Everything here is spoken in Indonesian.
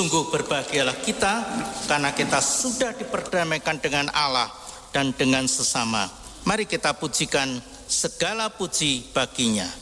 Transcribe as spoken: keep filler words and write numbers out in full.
Sungguh berbahagialah kita karena kita sudah diperdamaikan dengan Allah dan dengan sesama. Mari kita pujikan segala puji baginya.